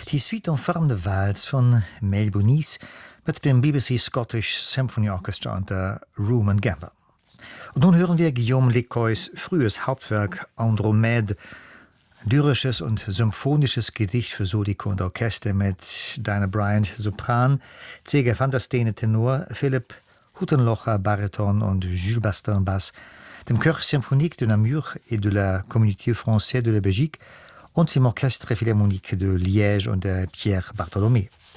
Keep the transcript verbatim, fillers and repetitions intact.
Die Suite en forme de Vals von Mel Bonis mit dem B B C Scottish Symphony Orchestra und der Room and Gamble. Und nun hören wir Guillaume Lecoys frühes Hauptwerk Andromede, ein lyrisches und symphonisches Gedicht für Solico und Orchester mit Diana Bryant Sopran, Zeger van der Stene Tenor, Philipp Huttenlocher Bariton und Jules Bastin Bass, dem Chœur Symphonique de Namur et de la Communauté Française de la Belgique und dem Orchestre Philharmonique de Liège und der Pierre Bartholomé.